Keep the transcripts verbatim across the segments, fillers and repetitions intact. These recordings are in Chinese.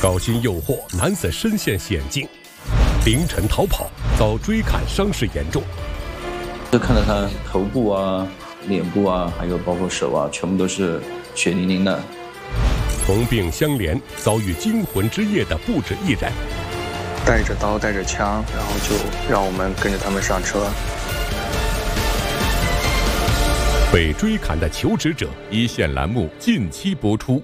高薪诱惑，男子身陷险境，凌晨逃跑遭追砍，伤势严重。 就看到他头部啊、脸部啊，还有包括手啊，全部都是血淋淋的。 同病相怜，遭遇惊魂之夜的不止一人。 带着刀，带着枪，然后就让我们跟着他们上车。 被追砍的求职者，一线栏目近期播出。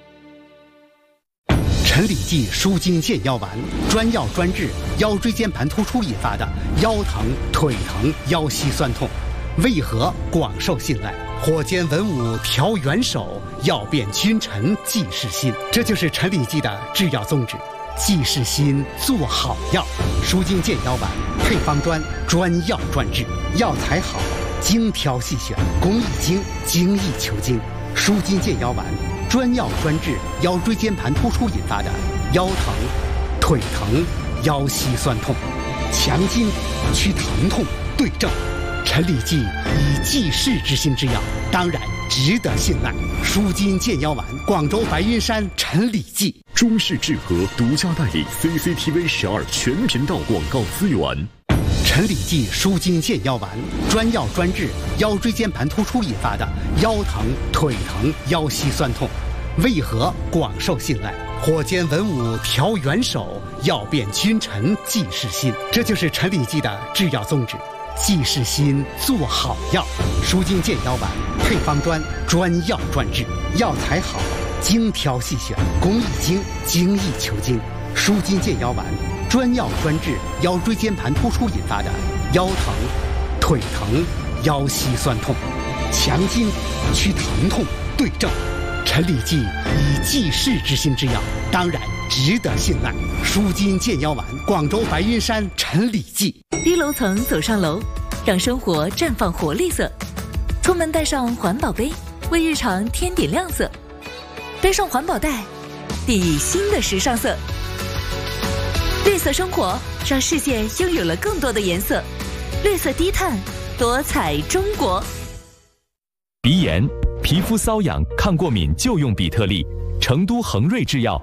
陈李济舒筋健腰丸，专药专治腰椎间盘突出引发的腰疼、腿疼、腰膝酸痛，为何广受信赖？火箭文武调元首，药变君臣济世心。这就是陈李济的制药宗旨。济世心，做好药。舒筋健腰丸配方专，专药专治，药材好，精挑细选，工艺精，精益求精。舒筋健腰丸专药专治腰椎间盘突出引发的腰疼、腿疼、腰膝酸痛，强筋祛疼痛，对症。陈李济以济世之心之药，当然值得信赖。舒筋健腰丸，广州白云山陈李济。 中式制和独家代理 C C T V 十二全频道广告资源。 陈李济舒筋健腰丸，专药专治腰椎间盘突出引发的腰疼、腿疼、腰膝酸痛，为何广受信赖？火箭文武调元首，药变君臣济世心。这就是陈李济的制药宗旨。济世心，做好药。舒筋健腰丸配方专，专药专治，药材好，精挑细选，工艺精，精益求精。舒筋健腰丸专药专治腰椎间盘突出引发的腰疼、腿疼、腰膝酸痛，强筋祛疼痛，对症。陈李济以济世之心之药，当然值得信赖。舒筋健腰丸，广州白云山陈李济。 低楼层走上楼，让生活绽放活力色。出门带上环保杯，为日常添点亮色。背上环保袋，递以新的时尚色。绿色生活让世界拥有了更多的颜色。绿色低碳，多彩中国。 鼻炎、皮肤瘙痒、抗过敏就用比特利，成都恒瑞制药。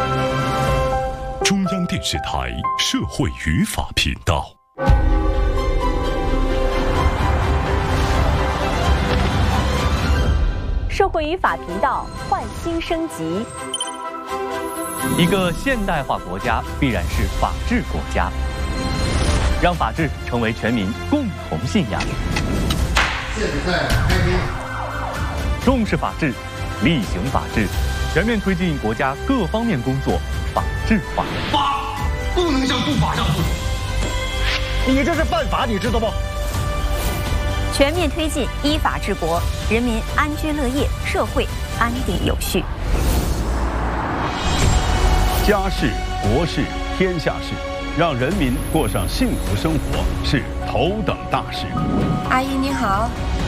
中央电视台社会语法频道。 社会语法频道焕新升级。 一个现代化国家必然是法治国家，让法治成为全民共同信仰。 现在开兵， 重视法治，厉行法治，全面推进国家各方面工作法治化。 法不能向不法让步， 你这是犯法，你知道不？ 全面推进依法治国，人民安居乐业，社会安定有序。 家事、国事、天下事，让人民过上幸福生活是头等大事。 阿姨你好，